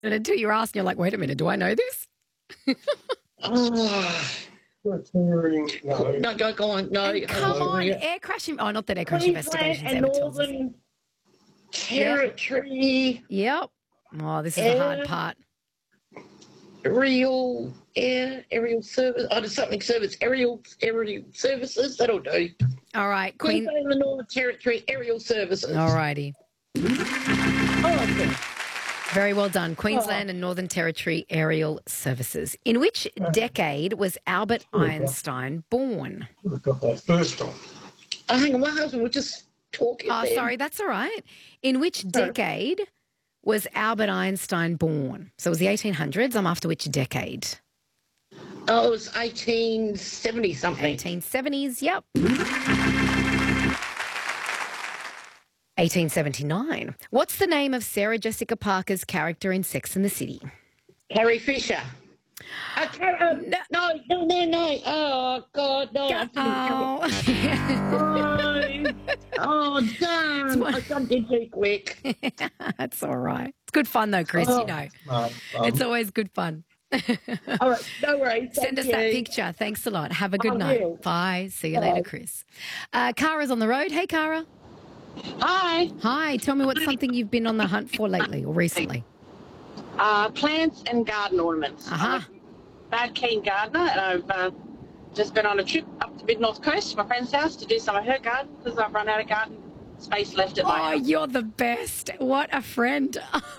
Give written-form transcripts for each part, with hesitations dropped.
And until you're asked, you're like, wait a minute, do I know this? No, go on. No, come on, air crash. Not that air crash investigations and ever tells us. Northern Territory. Yep. Oh, this is the hard part. Aerial service. Oh, there's something service. Aerial services. That'll do. All right, Queensland and the Northern Territory aerial services. All righty. Okay. Very well done. Queensland and Northern Territory Aerial Services. In which decade was Albert Einstein born? I got that first one. Hang on, my husband was just talking. Oh, sorry, that's all right. In which decade was Albert Einstein born? So it was the 1800s. I'm after which decade? Oh, it was 1870-something. 1870s, yep. 1879. What's the name of Sarah Jessica Parker's character in Sex and the City? Carrie Fisher. No. Oh, God, no. Oh, damn. I jumped in too quick. That's all right. It's good fun, though, Chris, you know. It's always good fun. All right, no worries. Send us that picture. Thanks a lot. Have a good night. Bye. See you later, Chris. Kara's on the road. Hey, Kara. Hi. Hi. Tell me what's something you've been on the hunt for lately or recently. Plants and garden ornaments. I'm a bad keen gardener, and I've just been on a trip up to mid-north coast to my friend's house to do some of her garden because I've run out of garden space left at my house. Oh, you're the best. What a friend.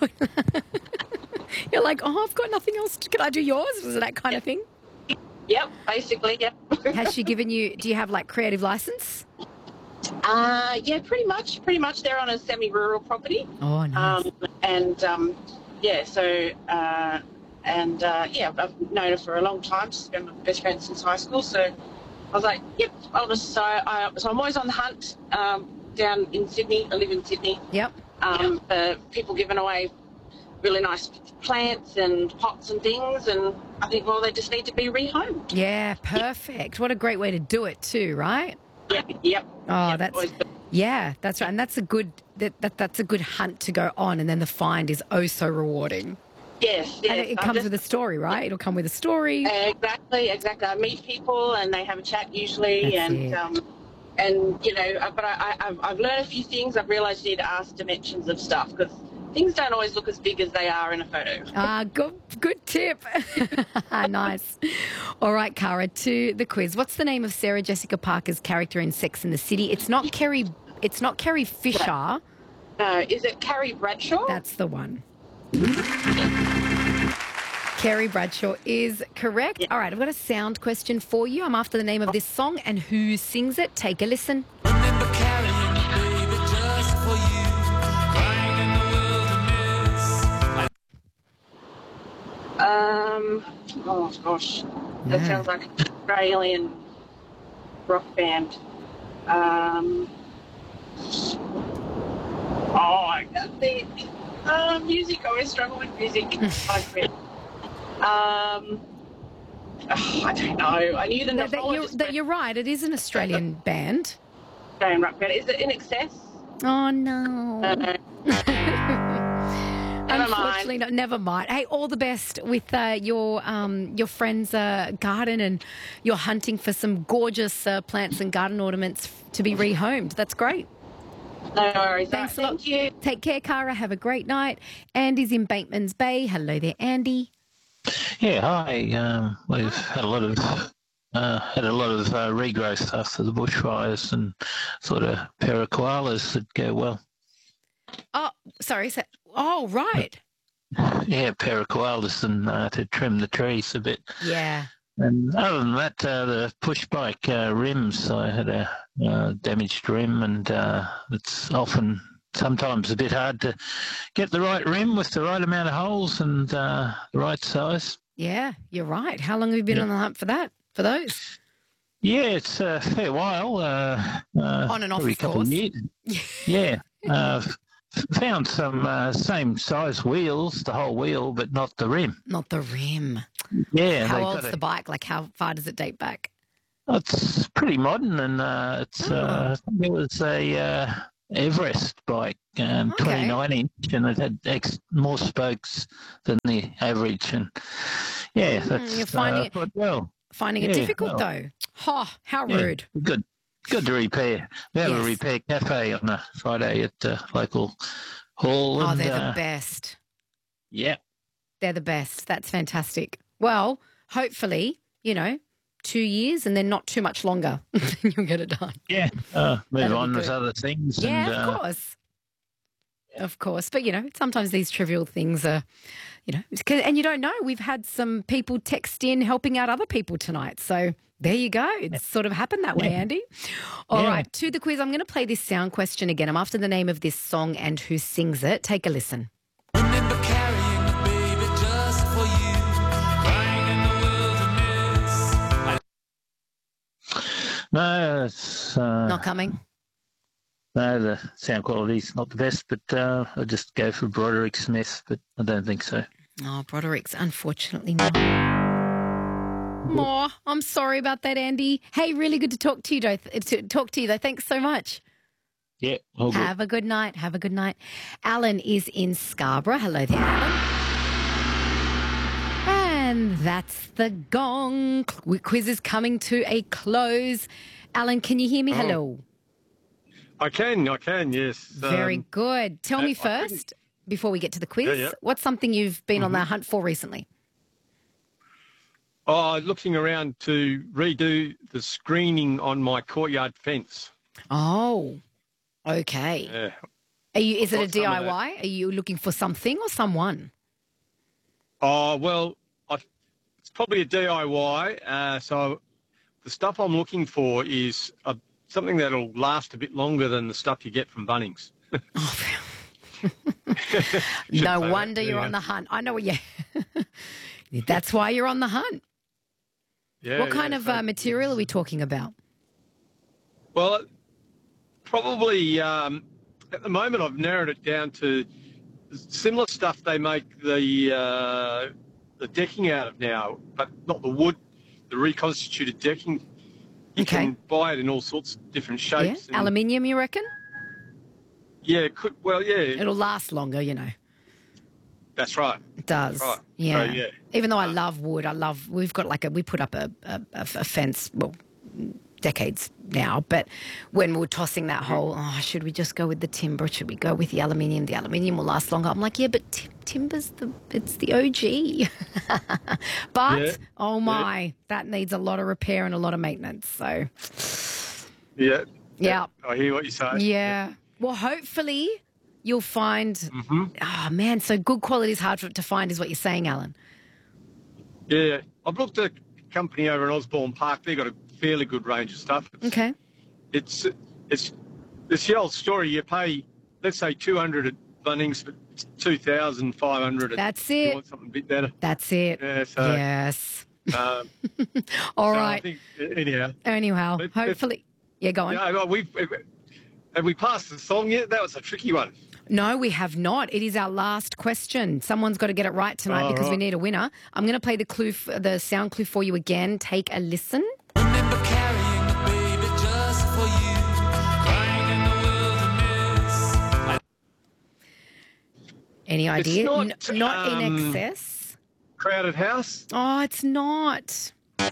You're like, I've got nothing else. Can I do yours? Was it that kind of thing? Yep, basically, yep. Has she given you, do you have like creative license? Yeah, pretty much. They're on a semi-rural property. Oh, nice. I've known her for a long time. She's been my best friend since high school. So I was like, yep, I'll just, so I'm always on the hunt down in Sydney. I live in Sydney. Yep. For people giving away really nice plants and pots and things, and I think, well, they just need to be rehomed. Yeah, perfect. What a great way to do it too, right? Yep. Oh, that's right, and that's a good that's a good hunt to go on, and then the find is oh so rewarding. Yes. And it comes with a story, right? It'll come with a story. Exactly. I meet people and they have a chat usually, That's and you know, but I've learned a few things. I've realised you need to ask dimensions of stuff because things don't always look as big as they are in a photo. Good tip. Nice. All right, Kara, to the quiz. What's the name of Sarah Jessica Parker's character in Sex and the City? It's not Carrie Fisher. Is it Carrie Bradshaw? That's the one. Carrie Bradshaw is correct. Yeah. All right, I've got a sound question for you. I'm after the name of this song and who sings it. Take a listen. Remember carrying me, baby, just for you, crying in the wilderness. Oh gosh, that sounds like an Australian rock band. I can't think. Music. I always struggle with music. I don't know. I knew You're right. It is an Australian band. Australian rock band. Is it In Excess? Oh no. Unfortunately, mind. never mind. Hey, all the best with your friend's garden, and you're hunting for some gorgeous plants and garden ornaments to be rehomed. That's great. No worries. Thanks a lot. Thank you. Take care, Kara. Have a great night. Andy's in Bateman's Bay. Hello there, Andy. Yeah, hi. We've had a lot of regrowth after the bushfires, and sort of pair of koalas that go well. Oh, sorry. Right. Yeah, pair of koalas and to trim the trees a bit. Yeah. And other than that, the push bike rims, I had a damaged rim, and it's sometimes a bit hard to get the right rim with the right amount of holes and the right size. Yeah, you're right. How long have you been on the hunt for those? Yeah, it's a fair while. On and off, of course. Yeah. Found some same size wheels, the whole wheel, but not the rim. Not the rim. Yeah. How old's the bike? Like, how far does it date back? It's pretty modern, and it was a Everest bike, 29-inch, and it had more spokes than the average. And yeah, that's You're finding finding it difficult though. Oh, how rude. Good to repair. We have a repair cafe on a Friday at the local hall. Oh, and, they're the best. Yeah. They're the best. That's fantastic. Well, hopefully, 2 years and then not too much longer. You'll get it done. Yeah. Move on with other things. Yeah, and, of course. Of course. But, sometimes these trivial things are, and you don't know. We've had some people text in helping out other people tonight. So there you go. It's sort of happened that way, Andy. All right. To the quiz. I'm going to play this sound question again. I'm after the name of this song and who sings it. Take a listen. Remember carrying a baby just for you, crying in the wilderness. No, it's Not coming? No, the sound quality's not the best, but I'll just go for Broderick Smith, but I don't think so. Oh, Broderick's unfortunately not. Oh, I'm sorry about that, Andy. Hey, really good to talk to you, though. Thanks so much. Yeah, all good. Have a good night. Have a good night. Alan is in Scarborough. Hello there, Alan. And that's the gong. Quiz is coming to a close. Alan, can you hear me? Hello. I can, yes. Very good. Tell me first, before we get to the quiz, what's something you've been on the hunt for recently? Looking around to redo the screening on my courtyard fence. Oh, okay. Yeah. Is it a DIY? Are you looking for something or someone? Oh, well, it's probably a DIY. So the stuff I'm looking for is something that'll last a bit longer than the stuff you get from Bunnings. No wonder you're on the hunt. I know what That's why you're on the hunt. Yeah. What kind of material are we talking about? Well, probably at the moment I've narrowed it down to similar stuff they make the decking out of now, but not the wood, the reconstituted decking. You can buy it in all sorts of different shapes. Yeah? Aluminium, you reckon? Yeah, it could. Well, yeah. It'll last longer, That's right. It does. That's right. Yeah. So, yeah. Even though I love wood, we've got we put up a fence, well, decades now, but when we were tossing that whole, should we just go with the timber? Should we go with the aluminium? The aluminium will last longer. I'm like, yeah, but timber's it's the OG. But, that needs a lot of repair and a lot of maintenance. So, yeah. Yeah. I hear what you're saying. Yeah. Well, hopefully you'll find, oh man, so good quality is hard to find is what you're saying, Alan. Yeah. I've looked at a company over in Osborne Park. They've got a fairly good range of stuff. It's the old story. You pay, let's say, 200 at Bunnings, but it's 2,500. That's it. it. Want something a bit better. That's it. Yeah, so, yes. All right. I think, anyhow. Hopefully. Yeah, go on. Yeah, have we passed the song yet? That was a tricky one. No, we have not. It is our last question. Someone's got to get it right tonight because we need a winner. I'm going to play the sound clue for you again. Take a listen. Remember carrying a baby just for you, crying in the wilderness. Any idea? Not, in excess. Crowded House? Oh, it's not.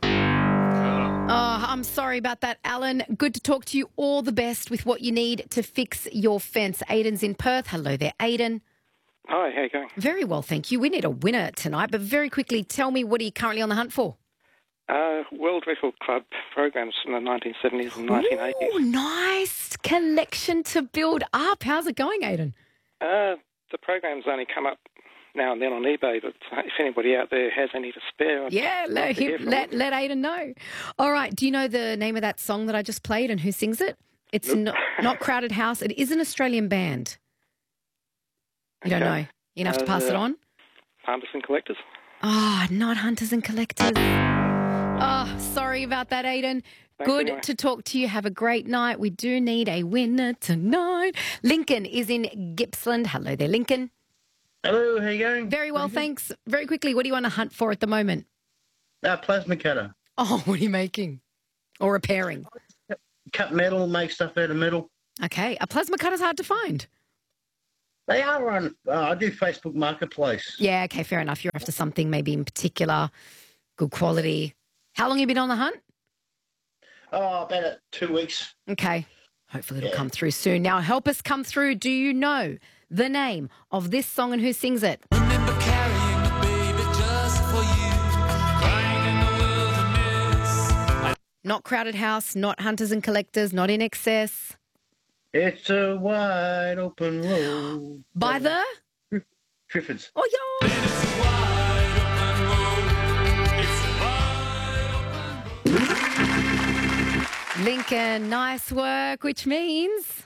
Oh, I'm sorry about that, Alan. Good to talk to you. All the best with what you need to fix your fence. Aidan's in Perth. Hello there, Aidan. Hi, how you going? Very well, thank you. We need a winner tonight, but very quickly, tell me, what are you currently on the hunt for? World Record Club programs from the 1970s and 1980s. Oh, nice collection to build up. How's it going, Aidan? The programs only come up now and then on eBay, but if anybody out there has any to spare, let Aidan know. All right, do you know the name of that song that I just played and who sings it? It's not Crowded House. It is an Australian band. You don't know. You're going to have to pass it on. Hunters and Collectors. Oh, not Hunters and Collectors. Oh, sorry about that, Aidan. Good to talk to you. Have a great night. We do need a winner tonight. Lincoln is in Gippsland. Hello there, Lincoln. Hello, how you going? Very well, thanks. Very quickly, what do you want to hunt for at the moment? Plasma cutter. Oh, what are you making? Or repairing? Cut metal, make stuff out of metal. Okay. A plasma cutter's hard to find. They are on, I do Facebook Marketplace. Yeah, okay, fair enough. You're after something maybe in particular, good quality. How long have you been on the hunt? Oh, about 2 weeks. Okay. Hopefully it'll come through soon. Now, help us come through. Do you know the name of this song and who sings it? Remember carrying a baby just for you, crying in the wilderness. Not Crowded House, not Hunters and Collectors, not In Excess. It's a wide open road. By the? Triffids. Oh, yeah. It's a wide open road. It's a wide open road. Lincoln, nice work, which means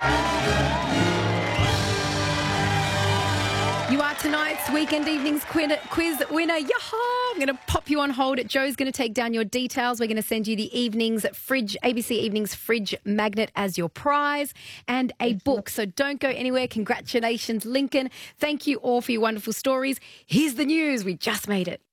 you are tonight's Weekend Evenings quiz winner. Yaha! I'm going to pop you on hold. Joe's going to take down your details. We're going to send you the ABC Evenings fridge magnet as your prize and a book. So don't go anywhere. Congratulations, Lincoln. Thank you all for your wonderful stories. Here's the news. We just made it.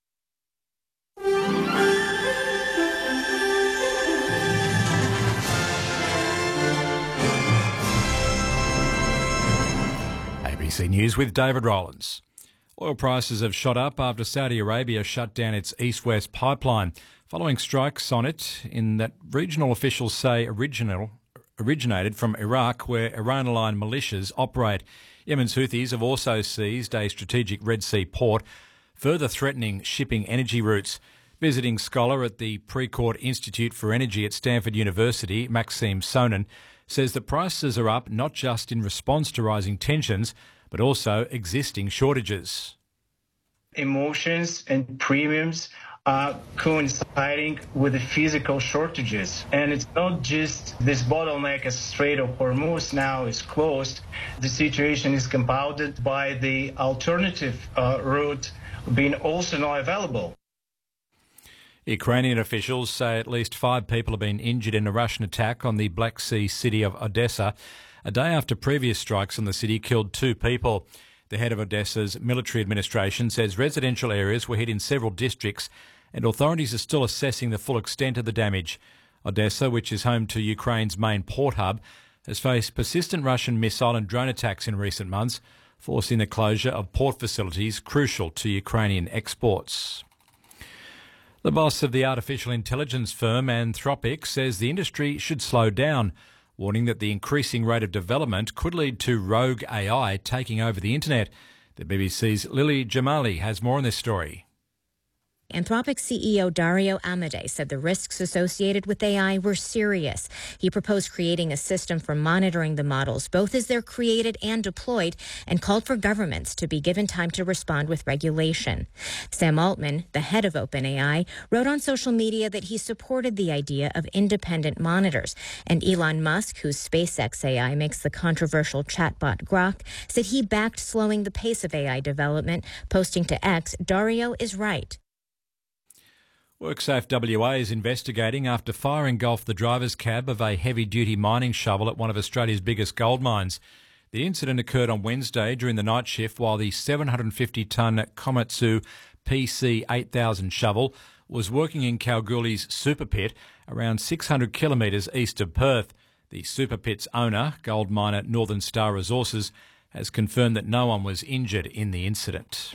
ABC News with David Rowlands. Oil prices have shot up after Saudi Arabia shut down its east-west pipeline following strikes on it in that regional officials say originated from Iraq, where Iran-aligned militias operate. Yemen's Houthis have also seized a strategic Red Sea port, further threatening shipping energy routes. Visiting scholar at the Precourt Institute for Energy at Stanford University, Maxime Sonin, says that prices are up not just in response to rising tensions, but also existing shortages. Emotions and premiums are coinciding with the physical shortages. And it's not just this bottleneck as Strait of Hormuz now is closed. The situation is compounded by the alternative route being also not available. Ukrainian officials say at least 5 people have been injured in a Russian attack on the Black Sea city of Odessa, a day after previous strikes on the city killed 2 people. The head of Odessa's military administration says residential areas were hit in several districts and authorities are still assessing the full extent of the damage. Odessa, which is home to Ukraine's main port hub, has faced persistent Russian missile and drone attacks in recent months, forcing the closure of port facilities crucial to Ukrainian exports. The boss of the artificial intelligence firm Anthropic says the industry should slow down, warning that the increasing rate of development could lead to rogue AI taking over the internet. The BBC's Lily Jamali has more on this story. Anthropic CEO Dario Amodei said the risks associated with AI were serious. He proposed creating a system for monitoring the models, both as they're created and deployed, and called for governments to be given time to respond with regulation. Sam Altman, the head of OpenAI, wrote on social media that he supported the idea of independent monitors. And Elon Musk, whose SpaceX AI makes the controversial chatbot Grok, said he backed slowing the pace of AI development, posting to X, "Dario is right." WorkSafe WA is investigating after fire engulfed the driver's cab of a heavy-duty mining shovel at one of Australia's biggest gold mines. The incident occurred on Wednesday during the night shift while the 750-tonne Komatsu PC 8000 shovel was working in Kalgoorlie's Super Pit, around 600 kilometres east of Perth. The Super Pit's owner, gold miner Northern Star Resources, has confirmed that no one was injured in the incident.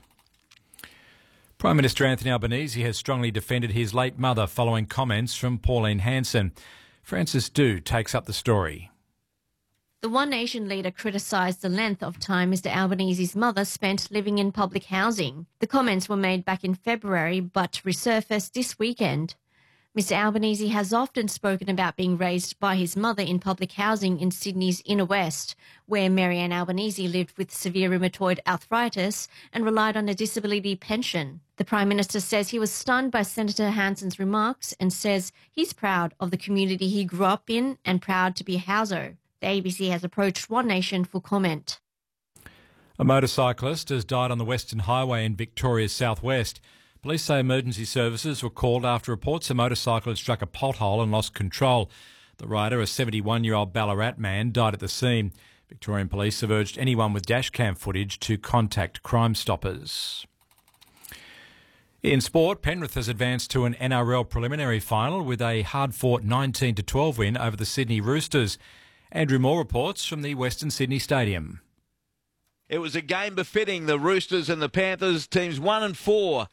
Prime Minister Anthony Albanese has strongly defended his late mother following comments from Pauline Hanson. Francis Dew takes up the story. The One Nation leader criticised the length of time Mr Albanese's mother spent living in public housing. The comments were made back in February but resurfaced this weekend. Mr Albanese has often spoken about being raised by his mother in public housing in Sydney's inner west, where Marianne Albanese lived with severe rheumatoid arthritis and relied on a disability pension. The Prime Minister says he was stunned by Senator Hanson's remarks and says he's proud of the community he grew up in and proud to be a Hauser. The ABC has approached One Nation for comment. A motorcyclist has died on the Western Highway in Victoria's southwest. Police say emergency services were called after reports a motorcycle had struck a pothole and lost control. The rider, a 71-year-old Ballarat man, died at the scene. Victorian Police have urged anyone with dashcam footage to contact Crime Stoppers. In sport, Penrith has advanced to an NRL preliminary final with a hard-fought 19-12 win over the Sydney Roosters. Andrew Moore reports from the Western Sydney Stadium. It was a game befitting the Roosters and the Panthers, teams 1 and 4